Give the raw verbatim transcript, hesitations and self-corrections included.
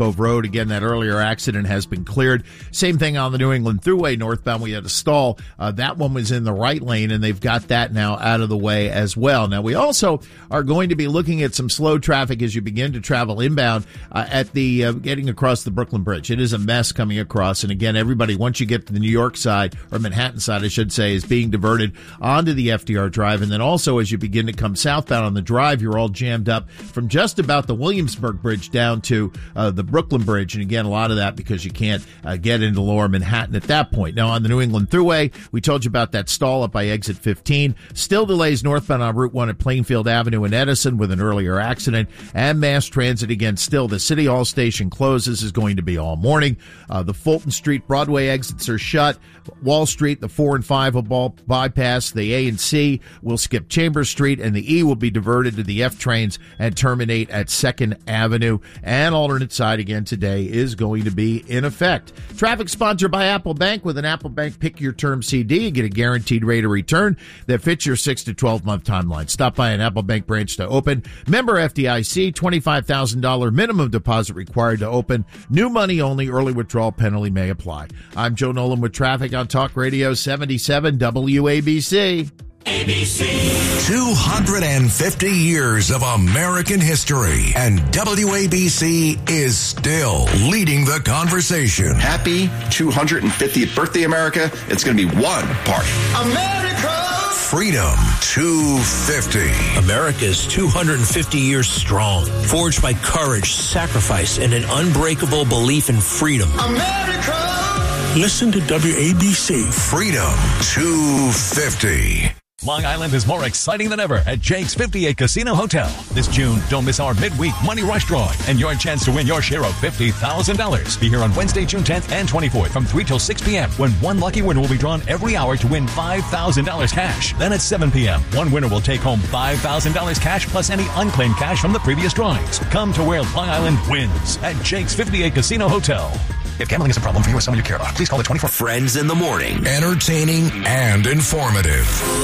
Bove Road. Again, that earlier accident has been cleared. Same thing on the New England Thruway northbound. We had a stall. Uh, that one was in the right lane, and they've got that now out of the way as well. Now, we also are going to be looking at some slow traffic as you begin to travel inbound uh, at the uh, getting across the Brooklyn Bridge. It is a mess coming across. And again, everybody, once you get to the New York side, or Manhattan side, I should say, is being diverted onto the F D R Drive. And then also as you begin to come southbound on the drive, you're all jammed up from just about the Williamsburg Bridge down to uh, the Brooklyn Bridge. And again, a lot of that because you can't uh, get into lower Manhattan at that point. Now, on the New England Thruway, we told you about that stall up by exit fifteen. Still delays northbound on Route one at Plainfield Avenue in Edison with an earlier accident. And mass transit again still. The City Hall station closes, is going to be all morning. Uh, the Fulton Street Broadway exits are shut. Wall Street, the four and five will ball bypass. The A and C will skip Chambers Street, and the E will be diverted to the F trains and terminate at second Avenue. And alternate side again today is going to be in effect. Traffic sponsored by Apple Bank. With an Apple Bank Pick Your Term C D, you get a guaranteed rate of return that fits your six to twelve month timeline. Stop by an Apple Bank branch to open. Member F D I C, twenty-five thousand dollars minimum deposit required to open. New money only. Early withdrawal penalty may apply. I'm Joe Nolan with traffic on Talk Radio seventy-seven W A B C. A B C. two hundred fifty years of American history, and W A B C is still leading the conversation. Happy two hundred fiftieth birthday, America. It's going to be one party. America! Freedom two fifty. America's two hundred fifty years strong, forged by courage, sacrifice, and an unbreakable belief in freedom. America! Listen to W A B C. Freedom two fifty. Long Island is more exciting than ever at Jake's fifty-eight Casino Hotel. This June, don't miss our midweek Money Rush drawing and your chance to win your share of fifty thousand dollars. Be here on Wednesday, June tenth and twenty-fourth from three till six p.m. when one lucky winner will be drawn every hour to win five thousand dollars cash. Then at seven p.m., one winner will take home five thousand dollars cash plus any unclaimed cash from the previous drawings. Come to where Long Island wins at Jake's fifty-eight Casino Hotel. If gambling is a problem for you or someone you care about, please call the twenty-four. Friends in the morning. Entertaining and informative.